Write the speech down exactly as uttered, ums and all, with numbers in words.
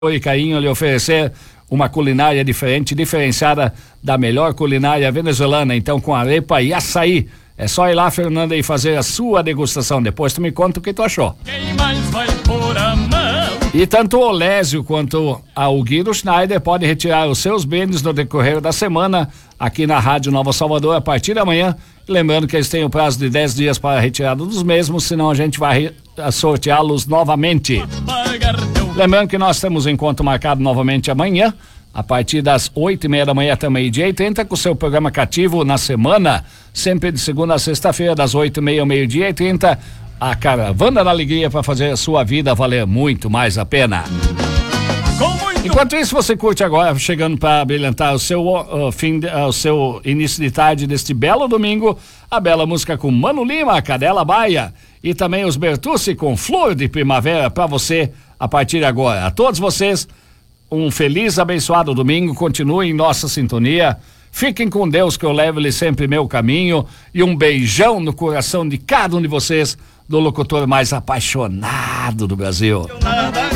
e carinho lhe oferecer uma culinária diferente, diferenciada da melhor culinária venezuelana, então com arepa e açaí. É só ir lá, Fernanda, e fazer a sua degustação. Depois tu me conta o que tu achou. Quem mais vai pôr a mão? E tanto o Olésio quanto o Guido Schneider podem retirar os seus bens no decorrer da semana aqui na Rádio Nova Salvador a partir da manhã. Lembrando que eles têm o prazo de dez dias para a retirada dos mesmos, senão a gente vai sorteá-los novamente. Lembrando que nós temos um encontro marcado novamente amanhã, a partir das oito e meia da manhã até meio-dia e trinta, com o seu programa cativo na semana, sempre de segunda a sexta-feira, das oito e meia ao meio-dia e trinta, a Caravana da Alegria, para fazer a sua vida valer muito mais a pena. Enquanto isso, você curte agora, chegando para brilhantar o seu uh, fim, de, uh, o seu início de tarde deste belo domingo, a bela música com Mano Lima, Cadela Baia, e também os Bertucci com Flor de Primavera para você a partir de agora. A todos vocês, um feliz, abençoado domingo, continuem em nossa sintonia, fiquem com Deus, que eu levo-lhe sempre meu caminho, e um beijão no coração de cada um de vocês, do locutor mais apaixonado do Brasil.